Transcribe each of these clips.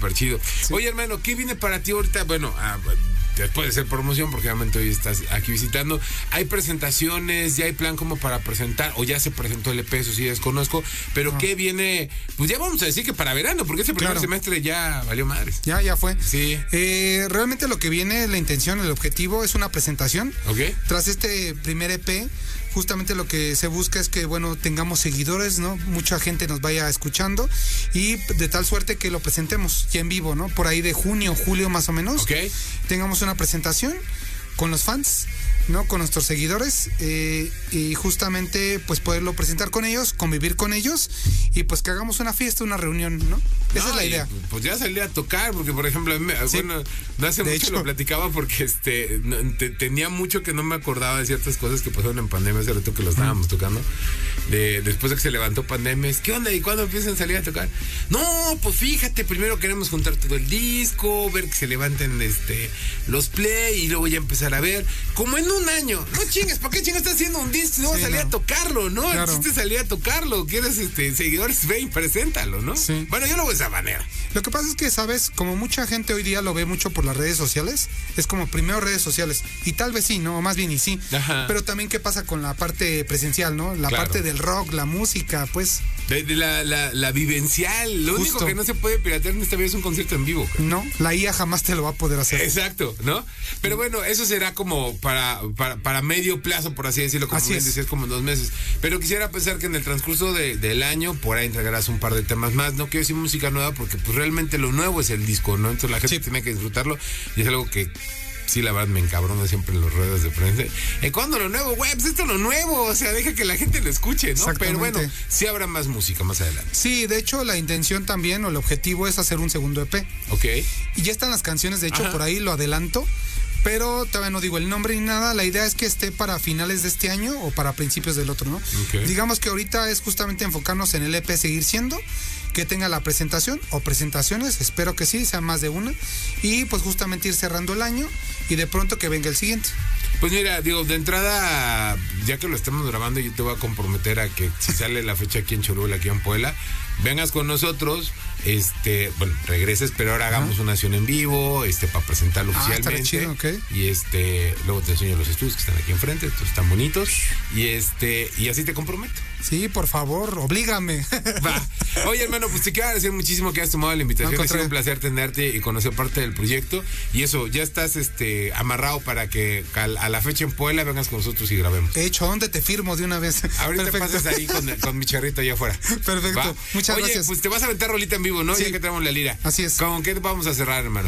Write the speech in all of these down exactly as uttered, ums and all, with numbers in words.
súper chido. Sí. Oye, hermano, ¿qué viene para ti ahorita? Bueno, ah, después de hacer promoción, porque obviamente hoy estás aquí visitando. ¿Hay presentaciones? ¿Ya hay plan como para presentar? ¿O ya se presentó el E P? Eso sí desconozco. Pero ah. ¿qué viene? Pues ya vamos a decir que para verano, porque ese primer claro. semestre ya valió madres. Ya, ya fue. Sí. Eh, realmente lo que viene, la intención, el objetivo es una presentación. Ok. Tras este primer E P, justamente lo que se busca es que, bueno, tengamos seguidores, ¿no? Mucha gente nos vaya escuchando y de tal suerte que lo presentemos ya en vivo, ¿no? Por ahí de junio, julio más o menos. Ok. Tengamos una presentación con los fans, ¿no? Con nuestros seguidores eh, y justamente pues poderlo presentar con ellos, convivir con ellos y pues que hagamos una fiesta, una reunión, ¿no? Esa no, es la idea. Pues ya salí a tocar, porque por ejemplo, me, sí, bueno, no hace mucho hecho. lo platicaba porque este no, te, tenía mucho que no me acordaba de ciertas cosas que pasaron en pandemia, hace rato que lo estábamos mm. tocando. De, después de que se levantó pandemia, ¿qué onda? ¿Y cuándo empiezan a salir a tocar? No, pues fíjate, primero queremos juntar todo el disco, ver que se levanten este los play y luego ya empezar a ver, como en un año. No chingues, ¿para qué chingas estás haciendo un disco? No vas sí, a salir no. a tocarlo, ¿no? Claro. El chiste es salir a tocarlo. ¿Quieres este, seguidores? Ve y preséntalo, ¿no? Sí. Bueno, yo lo veo de esa manera. Lo que pasa es que, ¿sabes? Como mucha gente hoy día lo ve mucho por las redes sociales, es como primero redes sociales. Y tal vez sí, ¿no? O más bien y sí. Ajá. Pero también, ¿qué pasa con la parte presencial, ¿no? La claro. parte del rock, la música, pues. De, de la, la, la vivencial. Lo Justo. único que no se puede piratear en esta vida es un concierto en vivo. Creo. No, la I A jamás te lo va a poder hacer. Exacto, ¿no? Pero bueno, eso será como para, para, para medio plazo, por así decirlo, como bien decías, como en dos meses. Pero quisiera pensar que en el transcurso de, del año, por ahí entregarás un par de temas más. No quiero decir música nueva, porque pues realmente lo nuevo es el disco, ¿no? Entonces la gente sí. tiene que disfrutarlo y es algo que... Sí, la verdad me encabrona siempre en las ruedas de prensa. ¿En cuándo lo nuevo? Güey, pues esto es lo nuevo. O sea, deja que la gente lo escuche, ¿no? Pero bueno, sí habrá más música más adelante. Sí, de hecho, la intención también o el objetivo es hacer un segundo E P. Ok. Y ya están las canciones, de hecho, Ajá. por ahí lo adelanto. Pero todavía no digo el nombre ni nada. La idea es que esté para finales de este año o para principios del otro, ¿no? Okay. Digamos que ahorita es justamente enfocarnos en el E P, seguir siendo, que tenga la presentación o presentaciones, espero que sí, sean más de una, y pues justamente ir cerrando el año y de pronto que venga el siguiente. Pues mira, digo, de entrada, ya que lo estamos grabando, yo te voy a comprometer a que si sale la fecha aquí en Cholula, aquí en Puebla, vengas con nosotros, este, bueno, regreses, pero ahora hagamos uh-huh. una acción en vivo, este, para presentarlo ah, oficialmente. Chido, okay. Y este, luego te enseño los estudios que están aquí enfrente, estos están bonitos, y este, y así te comprometo. Sí, por favor, oblígame. Va. Oye, hermano, pues te quiero agradecer muchísimo que hayas tomado la invitación. Ha sido un placer tenerte y conocer parte del proyecto. Y eso, ya estás este amarrado para que a la fecha en Puebla vengas con nosotros y grabemos. De hecho, ¿dónde te firmo de una vez? Ahorita te pasas ahí con, con mi charrito allá afuera. Perfecto. ¿Va? Muchas Oye, gracias. Pues te vas a aventar rolita en vivo, ¿no? Sí. Ya que tenemos la lira. Así es. ¿Con qué vamos a cerrar, hermano?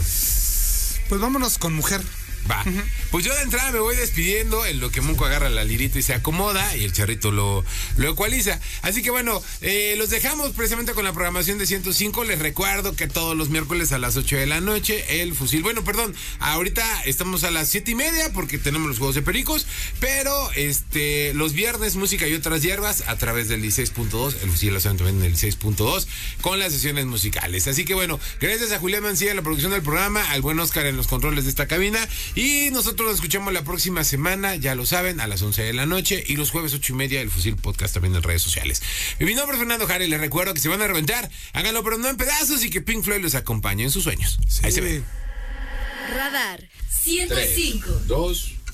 Pues vámonos con Mujer. Va. Uh-huh. Pues yo de entrada me voy despidiendo en lo que Munco agarra la lirita y se acomoda y el charrito lo, lo ecualiza. Así que bueno, eh, los dejamos precisamente con la programación de ciento cinco. Les recuerdo que todos los miércoles a las ocho de la noche el fusil. Bueno, perdón, ahorita estamos a las siete y media porque tenemos los juegos de pericos, pero este los viernes música y otras hierbas a través del dieciséis punto dos. El fusil lo saben también en el dieciséis punto dos con las sesiones musicales. Así que bueno, gracias a Julián Mancilla en la producción del programa, al buen Oscar en los controles de esta cabina. Y nosotros nos escuchamos la próxima semana, ya lo saben, a las once de la noche y los jueves ocho y media el Fusil Podcast también en redes sociales. Mi nombre es Fernando Jara y les recuerdo que se van a reventar, háganlo pero no en pedazos y que Pink Floyd los acompañe en sus sueños. Sí. Ahí se ve. Radar ciento cinco. dos